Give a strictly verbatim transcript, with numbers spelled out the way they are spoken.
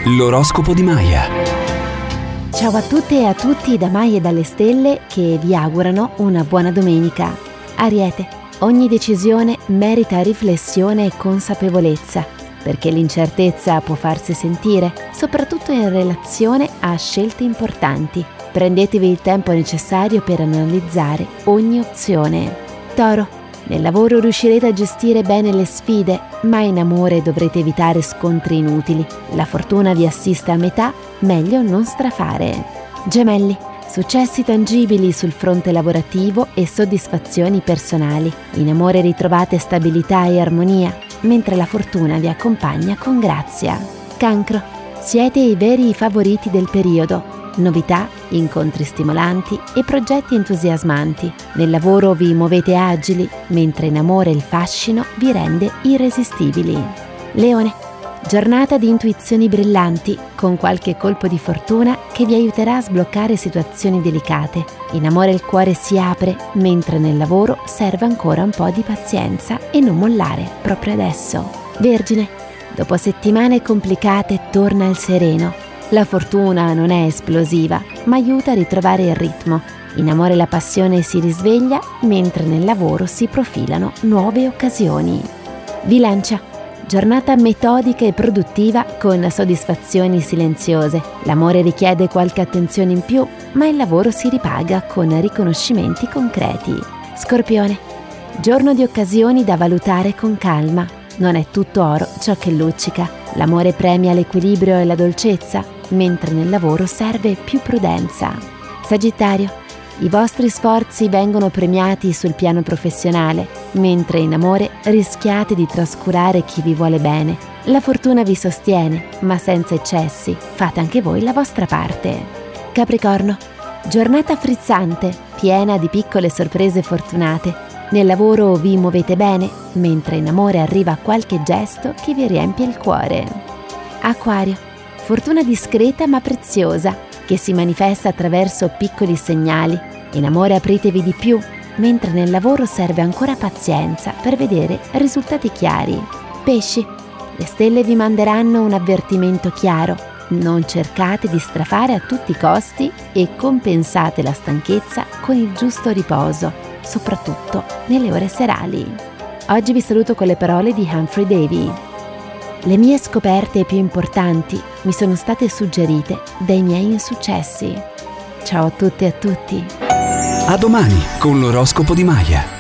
L'oroscopo di Maya. Ciao a tutte e a tutti da Maya e dalle stelle che vi augurano una buona domenica. Ariete, ogni decisione merita riflessione e consapevolezza, perché l'incertezza può farsi sentire, soprattutto in relazione a scelte importanti. Prendetevi il tempo necessario per analizzare ogni opzione. Toro, nel lavoro riuscirete a gestire bene le sfide, ma in amore dovrete evitare scontri inutili. La fortuna vi assiste a metà, meglio non strafare. Gemelli, successi tangibili sul fronte lavorativo e soddisfazioni personali. In amore ritrovate stabilità e armonia, mentre la fortuna vi accompagna con grazia. Cancro, siete i veri favoriti del periodo. Novità, incontri stimolanti e progetti entusiasmanti. Nel lavoro vi muovete agili, mentre in amore il fascino vi rende irresistibili. Leone, giornata di intuizioni brillanti, con qualche colpo di fortuna che vi aiuterà a sbloccare situazioni delicate. In amore il cuore si apre, mentre nel lavoro serve ancora un po' di pazienza e non mollare proprio adesso. Vergine, dopo settimane complicate torna il sereno. La fortuna non è esplosiva, ma aiuta a ritrovare il ritmo. In amore la passione si risveglia, mentre nel lavoro si profilano nuove occasioni. Bilancia, giornata metodica e produttiva con soddisfazioni silenziose. L'amore richiede qualche attenzione in più, ma il lavoro si ripaga con riconoscimenti concreti. Scorpione, giorno di occasioni da valutare con calma. Non è tutto oro ciò che luccica. L'amore premia l'equilibrio e la dolcezza, mentre nel lavoro serve più prudenza. Sagittario, i vostri sforzi vengono premiati sul piano professionale, mentre in amore rischiate di trascurare chi vi vuole bene. La fortuna vi sostiene, ma senza eccessi. Fate anche voi la vostra parte. Capricorno, giornata frizzante, piena di piccole sorprese fortunate. Nel lavoro vi muovete bene, mentre in amore arriva qualche gesto che vi riempie il cuore. Acquario, fortuna discreta ma preziosa, che si manifesta attraverso piccoli segnali. In amore apritevi di più, mentre nel lavoro serve ancora pazienza per vedere risultati chiari. Pesci, le stelle vi manderanno un avvertimento chiaro. Non cercate di strafare a tutti i costi e compensate la stanchezza con il giusto riposo, soprattutto nelle ore serali. Oggi vi saluto con le parole di Humphrey Davy. Le mie scoperte più importanti mi sono state suggerite dai miei insuccessi. Ciao a tutte e a tutti. A domani con l'oroscopo di Maya.